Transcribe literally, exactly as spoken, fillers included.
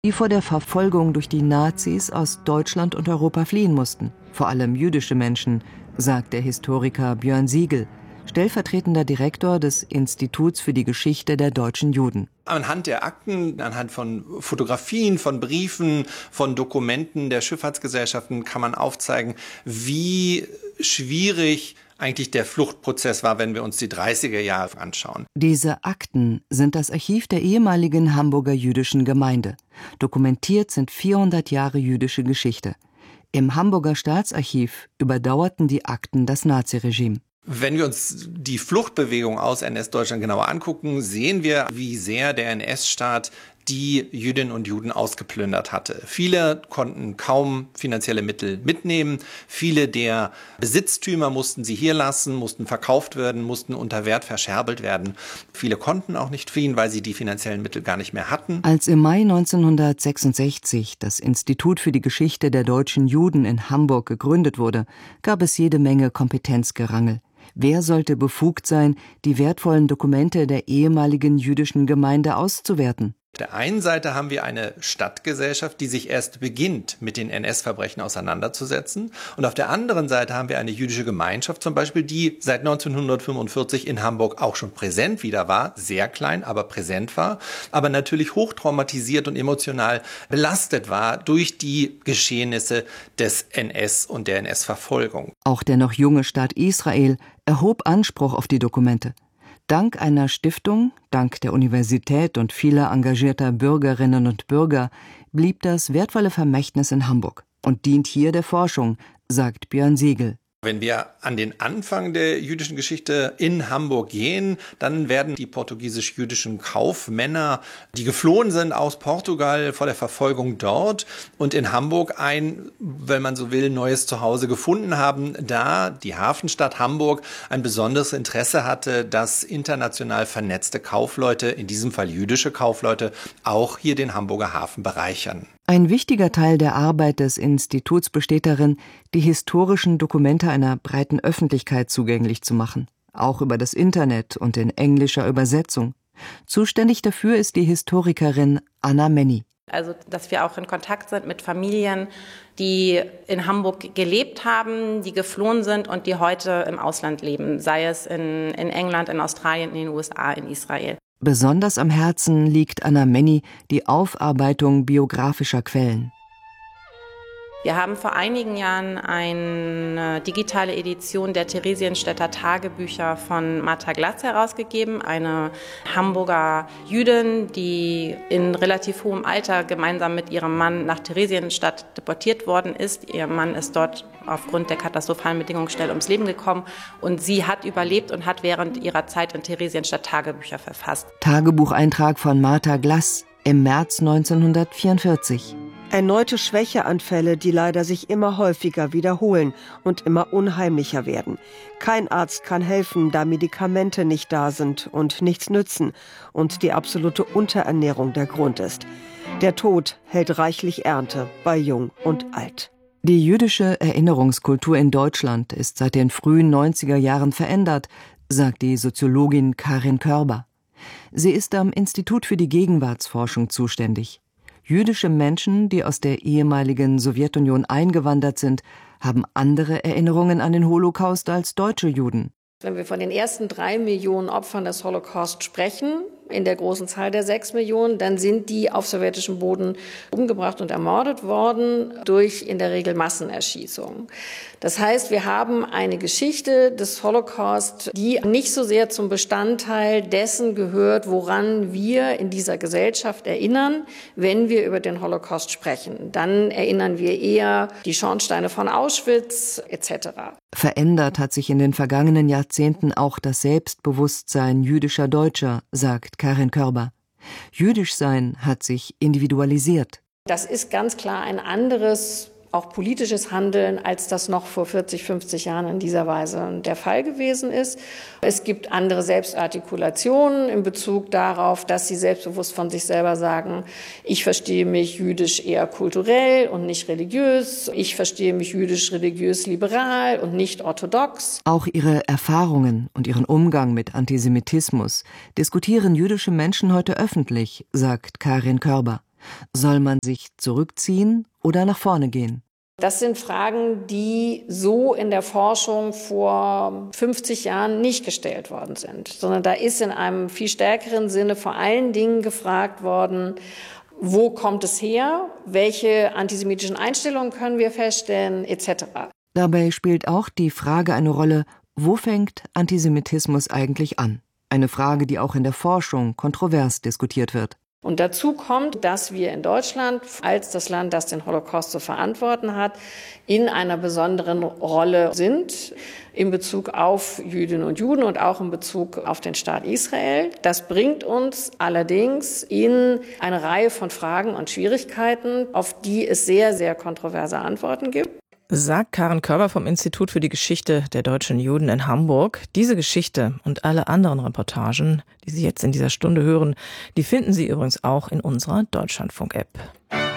die vor der Verfolgung durch die Nazis aus Deutschland und Europa fliehen mussten. Vor allem jüdische Menschen, sagt der Historiker Björn Siegel, stellvertretender Direktor des Instituts für die Geschichte der deutschen Juden. Anhand der Akten, anhand von Fotografien, von Briefen, von Dokumenten der Schifffahrtsgesellschaften kann man aufzeigen, wie schwierig eigentlich der Fluchtprozess war, wenn wir uns die dreißiger Jahre anschauen. Diese Akten sind das Archiv der ehemaligen Hamburger jüdischen Gemeinde. Dokumentiert sind vierhundert Jahre jüdische Geschichte. Im Hamburger Staatsarchiv überdauerten die Akten das Naziregime. Wenn wir uns die Fluchtbewegung aus N S-Deutschland genauer angucken, sehen wir, wie sehr der N S-Staat die Jüdinnen und Juden ausgeplündert hatte. Viele konnten kaum finanzielle Mittel mitnehmen. Viele der Besitztümer mussten sie hier lassen, mussten verkauft werden, mussten unter Wert verscherbelt werden. Viele konnten auch nicht fliehen, weil sie die finanziellen Mittel gar nicht mehr hatten. Als im Mai neunzehnhundertsechsundsechzig das Institut für die Geschichte der deutschen Juden in Hamburg gegründet wurde, gab es jede Menge Kompetenzgerangel. Wer sollte befugt sein, die wertvollen Dokumente der ehemaligen jüdischen Gemeinde auszuwerten? Auf der einen Seite haben wir eine Stadtgesellschaft, die sich erst beginnt, mit den N S-Verbrechen auseinanderzusetzen. Und auf der anderen Seite haben wir eine jüdische Gemeinschaft zum Beispiel, die seit neunzehnhundertfünfundvierzig in Hamburg auch schon präsent wieder war, sehr klein, aber präsent war, aber natürlich hochtraumatisiert und emotional belastet war durch die Geschehnisse des N S und der N S-Verfolgung. Auch der noch junge Staat Israel erhob Anspruch auf die Dokumente. Dank einer Stiftung, dank der Universität und vieler engagierter Bürgerinnen und Bürger blieb das wertvolle Vermächtnis in Hamburg und dient hier der Forschung, sagt Björn Siegel. Wenn wir an den Anfang der jüdischen Geschichte in Hamburg gehen, dann werden die portugiesisch-jüdischen Kaufmänner, die geflohen sind aus Portugal vor der Verfolgung dort und in Hamburg ein, wenn man so will, neues Zuhause gefunden haben, da die Hafenstadt Hamburg ein besonderes Interesse hatte, dass international vernetzte Kaufleute, in diesem Fall jüdische Kaufleute, auch hier den Hamburger Hafen bereichern. Ein wichtiger Teil der Arbeit des Instituts besteht darin, die historischen Dokumente einer breiten Öffentlichkeit zugänglich zu machen, auch über das Internet und in englischer Übersetzung. Zuständig dafür ist die Historikerin Anna Menny. Also, dass wir auch in Kontakt sind mit Familien, die in Hamburg gelebt haben, die geflohen sind und die heute im Ausland leben, sei es in, in England, in Australien, in den U S A, in Israel. Besonders am Herzen liegt Anna Menny die Aufarbeitung biografischer Quellen. Wir haben vor einigen Jahren eine digitale Edition der Theresienstädter Tagebücher von Martha Glass herausgegeben, eine Hamburger Jüdin, die in relativ hohem Alter gemeinsam mit ihrem Mann nach Theresienstadt deportiert worden ist. Ihr Mann ist dort aufgrund der katastrophalen Bedingungen schnell ums Leben gekommen und sie hat überlebt und hat während ihrer Zeit in Theresienstadt Tagebücher verfasst. Tagebucheintrag von Martha Glass im März neunzehnhundertvierundvierzig. Erneute Schwächeanfälle, die leider sich immer häufiger wiederholen und immer unheimlicher werden. Kein Arzt kann helfen, da Medikamente nicht da sind und nichts nützen und die absolute Unterernährung der Grund ist. Der Tod hält reichlich Ernte bei Jung und Alt. Die jüdische Erinnerungskultur in Deutschland ist seit den frühen neunziger Jahren verändert, sagt die Soziologin Karin Körber. Sie ist am Institut für die Gegenwartsforschung zuständig. Jüdische Menschen, die aus der ehemaligen Sowjetunion eingewandert sind, haben andere Erinnerungen an den Holocaust als deutsche Juden. Wenn wir von den ersten drei Millionen Opfern des Holocaust sprechen, in der großen Zahl der sechs Millionen, dann sind die auf sowjetischem Boden umgebracht und ermordet worden durch in der Regel Massenerschießungen. Das heißt, wir haben eine Geschichte des Holocaust, die nicht so sehr zum Bestandteil dessen gehört, woran wir in dieser Gesellschaft erinnern, wenn wir über den Holocaust sprechen. Dann erinnern wir eher die Schornsteine von Auschwitz et cetera. Verändert hat sich in den vergangenen Jahrzehnten auch das Selbstbewusstsein jüdischer Deutscher, sagt Karin Körber. Jüdisch sein hat sich individualisiert. Das ist ganz klar ein anderes, auch politisches Handeln, als das noch vor vierzig, fünfzig Jahren in dieser Weise der Fall gewesen ist. Es gibt andere Selbstartikulationen in Bezug darauf, dass sie selbstbewusst von sich selber sagen, ich verstehe mich jüdisch eher kulturell und nicht religiös, ich verstehe mich jüdisch religiös liberal und nicht orthodox. Auch ihre Erfahrungen und ihren Umgang mit Antisemitismus diskutieren jüdische Menschen heute öffentlich, sagt Karin Körber. Soll man sich zurückziehen oder nach vorne gehen? Das sind Fragen, die so in der Forschung vor fünfzig Jahren nicht gestellt worden sind, sondern da ist in einem viel stärkeren Sinne vor allen Dingen gefragt worden, wo kommt es her, welche antisemitischen Einstellungen können wir feststellen, et cetera. Dabei spielt auch die Frage eine Rolle, wo fängt Antisemitismus eigentlich an? Eine Frage, die auch in der Forschung kontrovers diskutiert wird. Und dazu kommt, dass wir in Deutschland als das Land, das den Holocaust zu verantworten hat, in einer besonderen Rolle sind in Bezug auf Jüdinnen und Juden und auch in Bezug auf den Staat Israel. Das bringt uns allerdings in eine Reihe von Fragen und Schwierigkeiten, auf die es sehr, sehr kontroverse Antworten gibt. Sagt Karen Körber vom Institut für die Geschichte der deutschen Juden in Hamburg. Diese Geschichte und alle anderen Reportagen, die Sie jetzt in dieser Stunde hören, die finden Sie übrigens auch in unserer Deutschlandfunk-App.